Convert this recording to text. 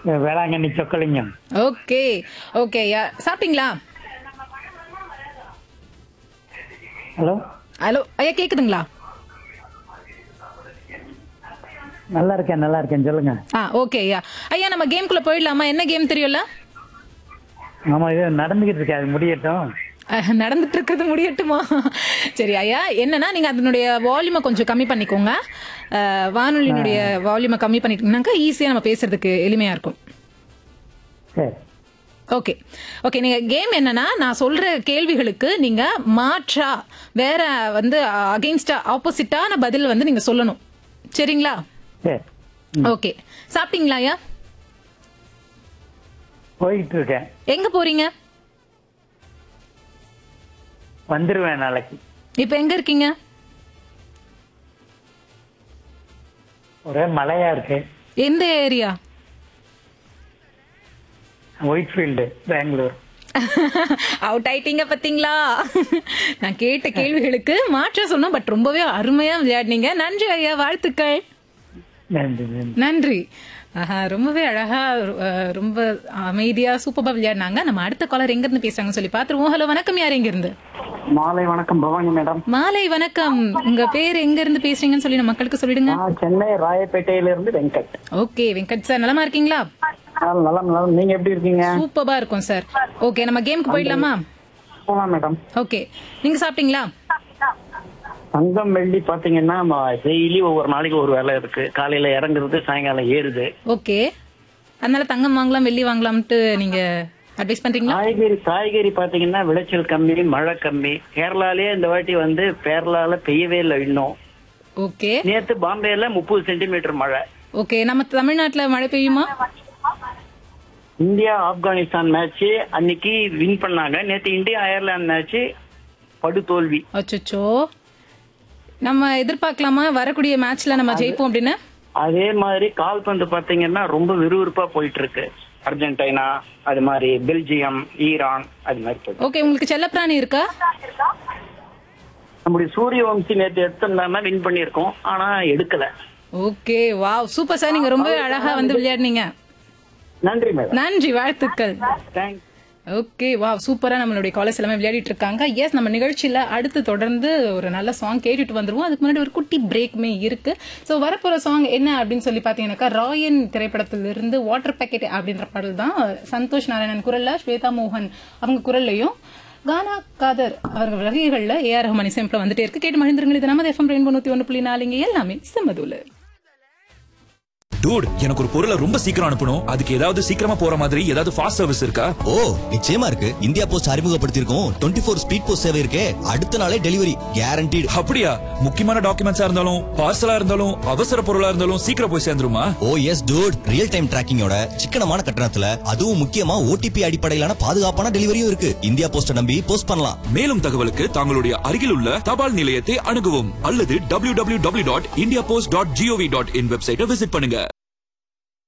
Velankanni Chockalingam. Okay okay ஐயா, சாப்பிட்டீங்களா? Hello, hello ஐயா, கேக்குதுங்களா? நல்லா இருக்கேன் சொல்லுங்க. ஓகே ஐயா. ஐயா, நம்ம கேம்குள்ள போயிடலாமா? என்ன கேம் தெரியும்ல? ஆமா, இது நடந்துகிட்டு இருக்கு, அது முடியட்டும். நடந்துட்டு இருக்கிறது முடியட்டுமா? சரி ஐயா, என்னன்னா நீங்க அதனுடைய வால்யூமை கொஞ்சம் கம்மி பண்ணிக்கோங்க. வானொலியினுடைய வால்யூமை கம்மி பண்ணிட்டீங்கன்னாக்கா ஈஸியா நம்ம பேசுறதுக்கு எளிமையா இருக்கும். சரி, ஓகே ஓகே. நீங்க கேம் என்னன்னா, நான் சொல்ற கேள்விகளுக்கு நீங்க மாற்றா வேற வந்து அகைன்ஸ்டா ஆப்போசிட்டான பதில் வந்து நீங்க சொல்லணும். சரிங்களா? சரி. ஓகே. சாப்பிட்டீங்களா ஐயா? போயிட்டு இருக்கேன். எங்க போறீங்க? வந்துருவேன் நாளைக்கு. இப்ப எங்க இருக்கீங்க? ஒரே மழையா இருக்கு. எந்த ஏரியா? ஒயிட்ஃபீல்டு, பெங்களூர். அவுட் ஆயிட்டீங்க பாத்தீங்களா? நான் கேட்ட கேள்விகளுக்கு மாற்ற சொன்னோம், பட் ரொம்பவே அருமையா விளையாடுனீங்க. நன்றி ஐயா, வாழ்த்துக்கள். நன்றி நன்றி. நன்றி. ரொம்பவே அழகா ரொம்ப அமைதியா சூப்பரா விளையாடினாங்க. நம்ம அடுத்த காலர் எங்க இருந்து பேசுறாங்கன்னு சொல்லி பாத்துருவோம். ஹலோ, வணக்கம். யார் எங்க இருந்து? மாலை வணக்கம், பவானி மேடம். மாலை வணக்கம். உங்க பேர் எங்க இருந்து பேசுறீங்கன்னு சொல்லி நம்ம மக்களுக்கு சொல்லிடுங்க. சென்னை ராயப்பேட்டையில இருந்து வெங்கட். ஓகே வெங்கட் சார், நலமா இருக்கீங்களா? நலம். நீங்க எப்படி இருக்கீங்க? சூப்பரா இருக்கும் சார். ஓகே, நம்ம கேமுக்கு போயிடலாமா? மேடம். ஓகே, நீங்க சாப்பிட்டீங்களா? தங்கம் வெள்ளி பாத்தீங்கன்னா டெய்லி ஒவ்வொரு நாளைக்கு ஒரு வேலை இருக்கு. காலையில இறங்குறது, சாயங்காலம் ஏறுது. ஓகே, அதனால தங்கம் வாங்கலாம் வெள்ளி வாங்கலாம்ட்டு நீங்க அட்வைஸ் பண்றீங்களா? காய்கறி பாத்தீங்கன்னா விளைச்சல் கம்மி, மழை கம்மி. கேரளாலே இந்த வாட்டி வந்து கேரளால பெய்யவே இல்லை இன்னும். ஓகே. நேத்து பாம்பேல 30 சென்டிமீட்டர் மழை. ஓகே, நம்ம தமிழ்நாட்டுல மழை பெய்யுமா? இந்தியா ஆப்கானிஸ்தான் மேட்ச் அன்னைக்கு வின் பண்ணாங்க. நேத்து இந்தியா அயர்லாந்து மேட்ச் படு தோல்வி. அச்சோ, நம்ம எதிர்பார்க்கலாமா வரக்கூடிய மேட்ச்ல நம்ம ஜெயிப்போம் அப்படின்னு? அதே மாதிரி கால்பந்து பாத்தீங்கன்னா ரொம்ப விறுவிறுப்பா போயிட்டு இருக்கு. அர்ஜென்டினா, அது மாதிரி பெல்ஜியம், ஈரான், அது மாதிரி. ஓகே, உங்களுக்கு செல்லப்பிராணி இருக்கா? நம்முடைய சூரியவம்சி நேற்று எடுத்திருந்தாம வின் பண்ணிருக்கோம், ஆனா எடுக்கல. ஓகே, வாவ், சூப்பர் சார், நீங்க ரொம்ப அழகா வந்து விளையாடுனீங்க. நன்றி மேடம். நன்றி, வாழ்த்துக்கள். தேங்க்ஸ். ஓகே, வாவ், சூப்பரா நம்மளுடைய காலேஜ் எல்லாமே விளையாடிட்டு இருக்காங்க. எஸ், நம்ம நிகழ்ச்சியில அடுத்து தொடர்ந்து ஒரு நல்ல சாங் கேட்டுட்டு வந்துருவோம். அதுக்கு முன்னாடி ஒரு குட்டி பிரேக்குமே இருக்கு. ஸோ வரப்போற சாங் என்ன அப்படின்னு சொல்லி பாத்தீங்கன்னாக்கா, ராயன் திரைப்படத்திலிருந்து வாட்டர் பேக்கெட் அப்படின்ற பாடல் தான். சந்தோஷ் நாராயணன் குரல்ல, ஸ்வேதா மோகன் அவங்க குரல்லையும், கானா காதர் அவர்கள் வகைகள்ல ஏஆர் ரஹ்மான் இசையமைப்புல வந்துட்டே இருக்கு. கேட்டு மகிழ்ந்துருங்கள். இது நமது FM ரெயின்போ 101.4. இங்க எல்லாமே செம்மதூல. டூட், எனக்கு ஒரு பொருளை ரொம்ப சீக்கிரம் அனுப்பணும். அதுக்கு ஏதாவது சீக்கிரமா போற மாதிரி ஏதாவது ஃபாஸ்ட் சர்வீஸ் இருக்கா? ஓ, நிச்சயமா இருக்கு. இந்தியா போஸ்ட் அறிமுகப்படுத்தியிருக்கோம் 24 ஸ்பீட் போஸ்ட் சேவை இருக்கே. அடுத்த நாளே டெலிவரி கேரண்டீடு. அப்படியா? முக்கியமான டாக்குமெண்ட்ஸா இருந்தாலும் பார்சலா இருந்தாலும் அவசர பொருளா இருந்தாலும் சீக்கிரம் போய் சேர்ந்துருமா? ஓ எஸ் டூட், ரியல் டைம் டிராக்கிங்கோட சிக்கனமான கட்டணத்துல, அதுவும் முக்கியமா ஓடிபி அடிப்படையிலான பாதுகாப்பான டெலிவரியும் இருக்கு. இந்தியா போஸ்ட நம்பி போஸ்ட் பண்ணலாம். மேலும் தகவலுக்கு தங்களுடைய அருகில் உள்ள தபால் நிலையத்தை அணுகவும் அல்லது www.indiapost.gov.in வெப்சைட்டை விசிட் பண்ணுங்க.